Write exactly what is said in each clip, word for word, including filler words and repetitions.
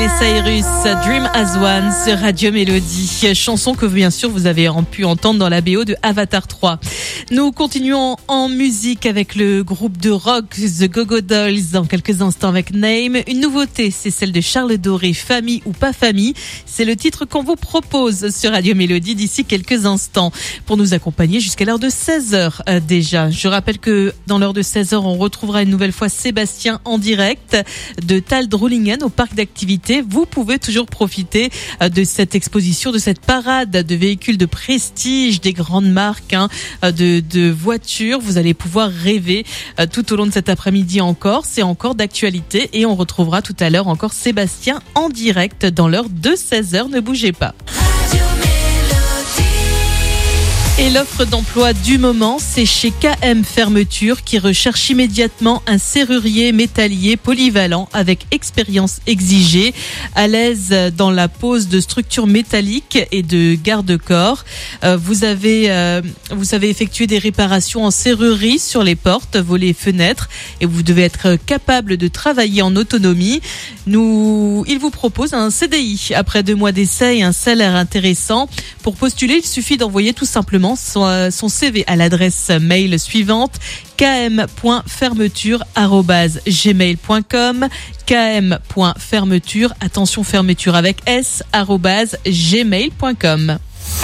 Miley Cyrus, Dream as One sur Radio Mélodie. Chanson que bien sûr vous avez pu entendre dans la B O de Avatar trois. Nous continuons en musique avec le groupe de rock The Go-Go Dolls dans quelques instants avec Name. Une nouveauté, c'est celle de Charles Doré, Famille ou pas famille. C'est le titre qu'on vous propose sur Radio Mélodie d'ici quelques instants pour nous accompagner jusqu'à l'heure de seize heures euh, déjà. Je rappelle que dans l'heure de seize heures, on retrouvera une nouvelle fois Sébastien en direct de Taldrolingen au parc d'activités. Vous pouvez toujours profiter euh, de cette exposition, de cette parade de véhicules de prestige, des grandes marques, hein, de, de voitures. Vous allez pouvoir rêver euh, tout au long de cet après-midi encore. C'est encore d'actualité et on retrouvera tout à l'heure encore Sébastien en direct dans l'heure de seize heures. Ne bougez pas. Et l'offre d'emploi du moment, c'est chez K M Fermeture qui recherche immédiatement un serrurier métallier polyvalent avec expérience exigée, à l'aise dans la pose de structures métalliques et de garde-corps. Euh, vous avez, euh, vous savez effectuer des réparations en serrurerie sur les portes, volets et fenêtres et vous devez être capable de travailler en autonomie. Nous, il vous propose un C D I après deux mois d'essai et un salaire intéressant. Pour postuler, il suffit d'envoyer tout simplement son, son C V à l'adresse mail suivante k m point fermeture arobase gmail point com k m point fermeture, attention fermeture avec S, arobase gmail point com.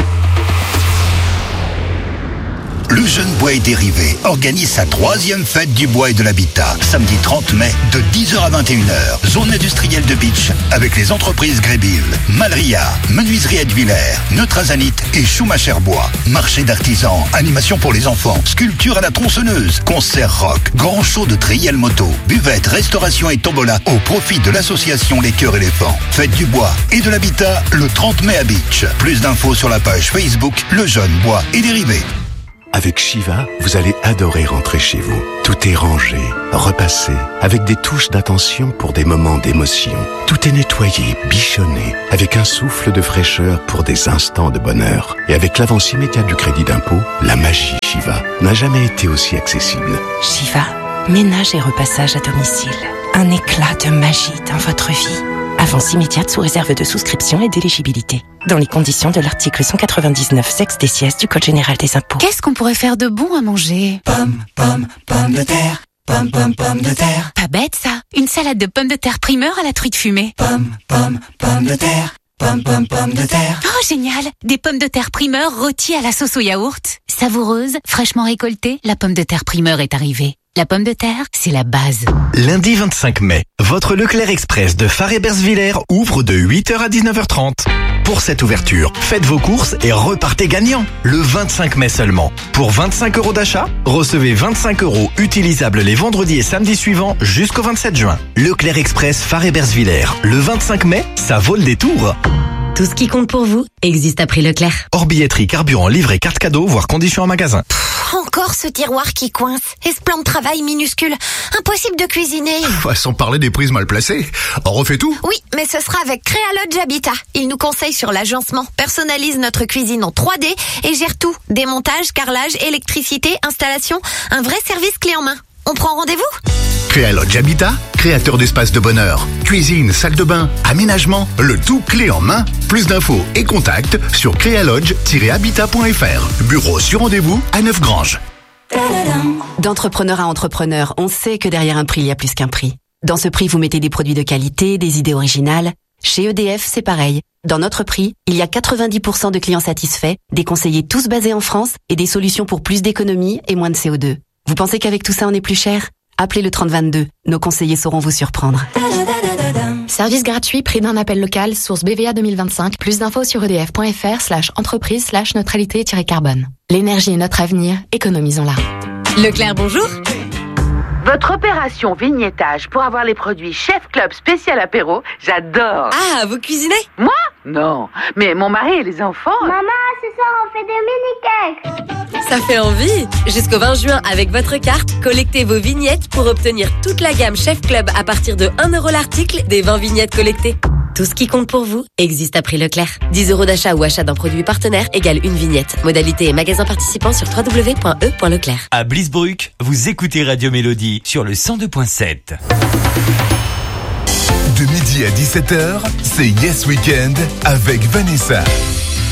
Le Jeune Bois et Dérivés organise sa troisième fête du bois et de l'habitat, samedi trente mai, de dix heures à vingt et une heures, zone industrielle de Beach, avec les entreprises Grébil, Malria, Menuiserie Edwiller, Neutrazanit et Schumacher Bois. Marché d'artisans, animation pour les enfants, sculpture à la tronçonneuse, concert rock, grand show de triel moto, buvette, restauration et tombola au profit de l'association Les Cœurs Éléphants. Fête du bois et de l'habitat le trente mai à Beach. Plus d'infos sur la page Facebook Le Jeune Bois et Dérivés. Avec Shiva, vous allez adorer rentrer chez vous. Tout est rangé, repassé, avec des touches d'attention pour des moments d'émotion. Tout est nettoyé, bichonné, avec un souffle de fraîcheur pour des instants de bonheur. Et avec l'avance immédiate du crédit d'impôt, la magie Shiva n'a jamais été aussi accessible. Shiva, ménage et repassage à domicile. Un éclat de magie dans votre vie. Avance immédiate sous réserve de souscription et d'éligibilité. Dans les conditions de l'article cent quatre-vingt-dix-neuf sexe D C S du Code général des impôts. Qu'est-ce qu'on pourrait faire de bon à manger? Pomme, pomme, pomme de terre. Pomme, pomme, pomme de terre. Pas bête ça. Une salade de pommes de terre primeur à la truite fumée. Pomme, pomme, pomme de terre. Pomme, pomme, pomme de terre. Oh génial. Des pommes de terre primeur rôties à la sauce au yaourt. Savoureuse, fraîchement récoltée, la pomme de terre primeur est arrivée. La pomme de terre, c'est la base. Lundi vingt-cinq mai, votre Leclerc Express de Fare-Ebersviller ouvre de huit heures à dix-neuf heures trente. Pour cette ouverture, faites vos courses et repartez gagnant. Le vingt-cinq mai seulement. Pour vingt-cinq euros d'achat, recevez vingt-cinq euros utilisables les vendredis et samedis suivants jusqu'au vingt-sept juin. Leclerc Express Fare-Ebersviller. Le vingt-cinq mai, ça vaut le détour. Tout ce qui compte pour vous existe à prix Leclerc. Hors billetterie, carburant, livret, carte cadeau, voire conditions en magasin. Pff, encore ce tiroir qui coince. Et ce plan de travail minuscule. Impossible de cuisiner. Pff, sans parler des prises mal placées. On refait tout? Oui, mais ce sera avec Créalodge Habitat. Ils nous conseillent sur l'agencement, personnalisent notre cuisine en trois D et gèrent tout. Démontage, carrelage, électricité, installation. Un vrai service clé en main. On prend rendez-vous? Créalodge Habitat, créateur d'espaces de bonheur, cuisine, salle de bain, aménagement, le tout clé en main. Plus d'infos et contacts sur créalodge tiret habitat point f r. Bureau sur rendez-vous à Neufgrange. D'entrepreneur à entrepreneur, on sait que derrière un prix, il y a plus qu'un prix. Dans ce prix, vous mettez des produits de qualité, des idées originales. Chez E D F, c'est pareil. Dans notre prix, il y a quatre-vingt-dix pour cent de clients satisfaits, des conseillers tous basés en France et des solutions pour plus d'économie et moins de C O deux. Vous pensez qu'avec tout ça, on est plus cher? Appelez le trente vingt-deux. Nos conseillers sauront vous surprendre. Service gratuit, prix d'un appel local, source B V A deux mille vingt-cinq. Plus d'infos sur edf point f r slash entreprise slash neutralité carbone. L'énergie est notre avenir, économisons-la. Leclerc, bonjour. Votre opération vignettage pour avoir les produits Chef Club spécial apéro, j'adore. Ah, vous cuisinez? Moi? Non, mais mon mari et les enfants... Maman, ce soir on fait des mini-cakes. Ça fait envie. Jusqu'au vingt juin, avec votre carte, collectez vos vignettes pour obtenir toute la gamme Chef Club à partir de un euro l'article des vingt vignettes collectées. Tout ce qui compte pour vous existe à prix Leclerc. dix euros d'achat ou achat d'un produit partenaire égale une vignette. Modalité et magasin participant sur w w w point e point leclerc. À Blisbruck, vous écoutez Radio Mélodie sur le cent deux point sept. De midi à dix-sept heures, c'est Yes Weekend avec Vanessa.